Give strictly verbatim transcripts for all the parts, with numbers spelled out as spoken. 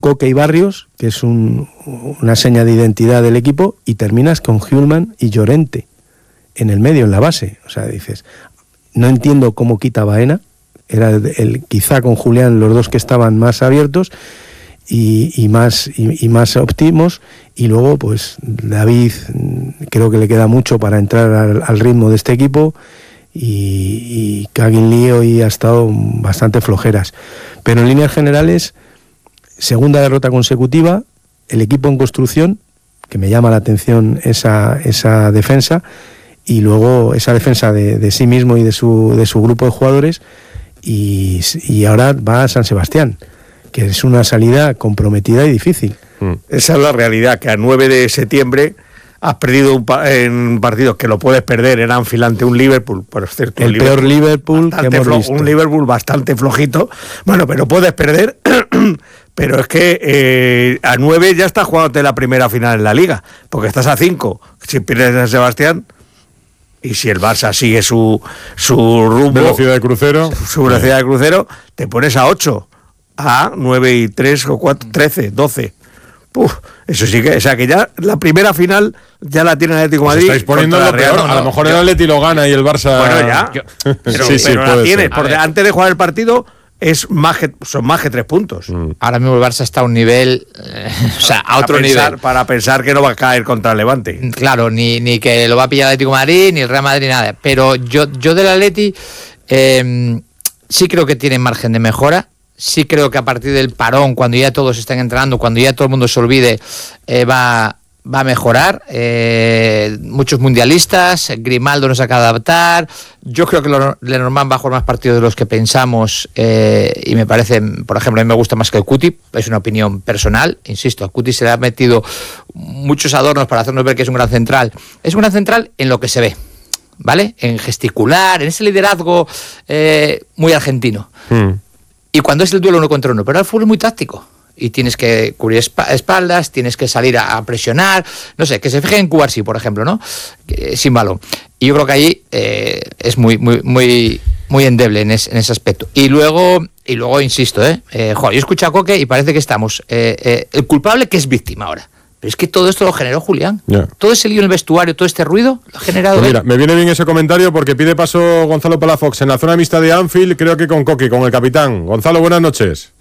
Coque y Barrios, que es un, una seña de identidad del equipo, y terminas con Hjulmand y Llorente en el medio, en la base. O sea, dices, no entiendo cómo quita Baena, era el, el, quizá con Julián los dos que estaban más abiertos y, y, más, y, y más óptimos, y luego pues David creo que le queda mucho para entrar al, al ritmo de este equipo, y, y Kagin Lee hoy ha estado bastante flojeras, pero en líneas generales, segunda derrota consecutiva, el equipo en construcción, que me llama la atención esa, esa defensa, y luego esa defensa de, de sí mismo y de su, de su grupo de jugadores, y, y ahora va a San Sebastián, que es una salida comprometida y difícil. Mm. Esa es la realidad, que a nueve de septiembre has perdido un pa- en partidos que lo puedes perder en Anfield ante un Liverpool, por cierto, el Liverpool, peor Liverpool que hemos flo- visto. Un Liverpool bastante flojito, bueno, pero puedes perder, pero es que eh, a nueve ya estás jugándote la primera final en la Liga, porque estás a cinco, si pierdes en San Sebastián, y si el Barça sigue su, su rumbo, velocidad de crucero, su, su velocidad de crucero, te pones a ocho, a nueve y tres o cuatro, trece, doce. Uf, eso sí que, o sea que ya la primera final ya la tiene el Atlético de Madrid. Estáis poniendo lo peor, no, no, a lo mejor yo, el Atleti lo gana y el Barça. Bueno, ya, yo, pero, sí, sí, pero la puede tienes, ser. porque antes de jugar el partido es más que, son más que tres puntos. Mm. Ahora mismo el Barça está a un nivel, eh, o sea, a otro para pensar, nivel. Para pensar que no va a caer contra el Levante. Claro, ni, ni que lo va a pillar el Atlético de Madrid, ni el Real Madrid, nada. Pero yo, yo del Atleti eh, sí creo que tiene margen de mejora. Sí creo que a partir del parón, cuando ya todos estén entrenando, cuando ya todo el mundo se olvide, eh, va, va a mejorar. Eh, muchos mundialistas, Grimaldo no se acaba de adaptar. Yo creo que Lenormand va a jugar más partidos de los que pensamos, eh, y me parece, por ejemplo, a mí me gusta más que el Cuti, es una opinión personal, insisto, al Cuti se le ha metido muchos adornos para hacernos ver que es un gran central. Es un gran central en lo que se ve, ¿vale? En gesticular, en ese liderazgo eh, muy argentino. Mm. Y cuando es el duelo uno contra uno, pero el fútbol es muy táctico. Y tienes que cubrir espaldas, tienes que salir a, a presionar, no sé, que se fijen en Cubarsí, por ejemplo, ¿no? Que, sin balón. Y yo creo que allí eh, es muy, muy, muy, muy endeble en, es, en ese aspecto. Y luego, y luego insisto, ¿eh? eh joder, yo escucho a Coque y parece que estamos. Eh, eh, el culpable que es víctima ahora. Pero es que todo esto lo generó Julián. Yeah. Todo ese lío en el vestuario, todo este ruido, lo ha generado Pues él. mira, me viene bien ese comentario porque pide paso Gonzalo Palafox en la zona mixta de Anfield, creo que con Coque, con el capitán. Gonzalo, buenas noches.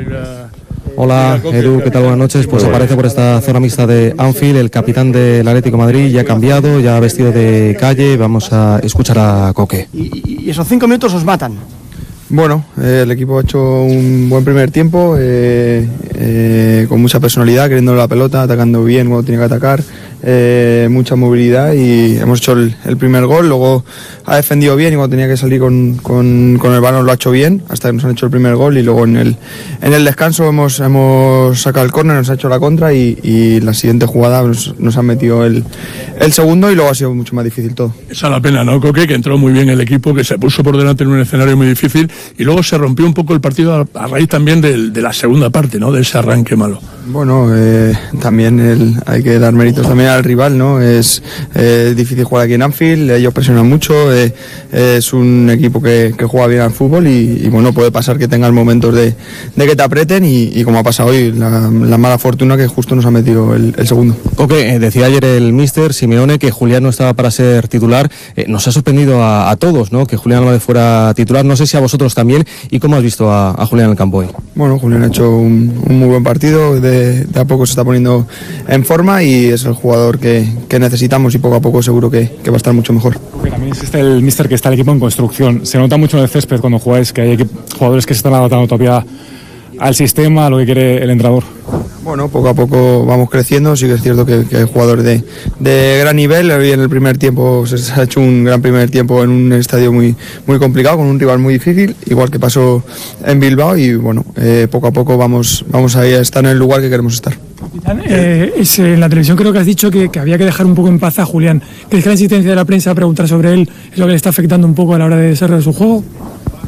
Hola Edu, ¿qué tal? Buenas noches. Pues aparece por esta zona mixta de Anfield el capitán del Atlético de Madrid, ya cambiado, ya vestido de calle. Vamos a escuchar a Coque. Y, y esos cinco minutos os matan. Bueno, eh, el equipo ha hecho un buen primer tiempo, eh, eh, con mucha personalidad, queriendo la pelota, atacando bien cuando tenía que atacar, eh, mucha movilidad, y hemos hecho el, el primer gol. Luego ha defendido bien y cuando tenía que salir con, con, con el balón lo ha hecho bien, hasta que nos han hecho el primer gol, y luego en el, en el descanso hemos, hemos sacado el córner, nos ha hecho la contra, y, y la siguiente jugada nos, nos han metido el, el segundo, y luego ha sido mucho más difícil todo. Esa es la pena, ¿no, Coque? Que entró muy bien el equipo, que se puso por delante en un escenario muy difícil, y luego se rompió un poco el partido a, a raíz también de, de la segunda parte, ¿no? De ese arranque malo. Bueno, eh, también el, hay que dar méritos también al rival, ¿no? Es eh, difícil jugar aquí en Anfield, ellos presionan mucho, eh, es un equipo que, que juega bien al fútbol, y, y bueno, puede pasar que tengan momentos de, de que te aprieten, y, y como ha pasado hoy, la, la mala fortuna que justo nos ha metido el, el segundo. Coque, eh, decía ayer el míster Simeone que Julián no estaba para ser titular. Eh, nos ha sorprendido a, a todos, ¿no? Que Julián Álvarez fuera titular. No sé si a vosotros también. ¿Y cómo has visto a, a Julián en el campo hoy? Bueno, Julián ha hecho un, un muy buen partido, de, de a poco se está poniendo en forma, y es el jugador que, que necesitamos, y poco a poco seguro que, que va a estar mucho mejor. Porque también existe el míster que está el equipo en construcción. Se nota mucho en el césped cuando jugáis que hay jugadores que se están adaptando todavía al sistema, a lo que quiere el entrenador. Bueno, poco a poco vamos creciendo, sí que es cierto que, que hay jugadores de, de gran nivel. Hoy en el primer tiempo se ha hecho un gran primer tiempo en un estadio muy, muy complicado, con un rival muy difícil, igual que pasó en Bilbao, y bueno, eh, poco a poco vamos, vamos a estar en el lugar que queremos estar. Capitán, eh, es, eh, en la televisión creo que has dicho que, que había que dejar un poco en paz a Julián. ¿Crees que la insistencia de la prensa a preguntar sobre él es lo que le está afectando un poco a la hora de desarrollar su juego?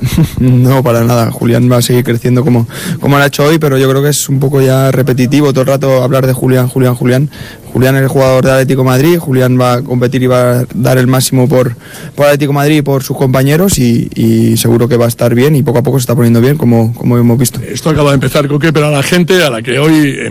No, para nada. Julián va a seguir creciendo como, como lo ha hecho hoy, pero yo creo que es un poco ya repetitivo todo el rato hablar de Julián, Julián, Julián. Julián es el jugador de Atlético de Madrid, Julián va a competir y va a dar el máximo por, por Atlético de Madrid y por sus compañeros y, y seguro que va a estar bien y poco a poco se está poniendo bien como, como hemos visto. Esto acaba de empezar, Coque, pero a la gente a la que hoy